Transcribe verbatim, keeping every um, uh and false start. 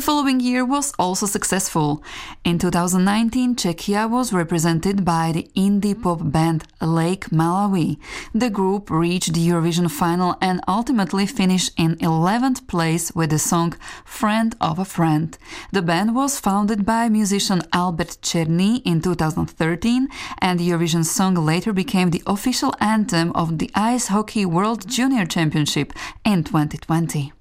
following year was also successful. In two thousand nineteen, Czechia was represented by the indie pop band Lake Malawi. The group reached the Eurovision final and ultimately finished in eleventh place with the song Friend of a Friend. The band was founded by musician Albert Černý in two thousand thirteen, and the Eurovision song later became the official anthem of the Ice Hockey World Junior Championship in twenty twenty.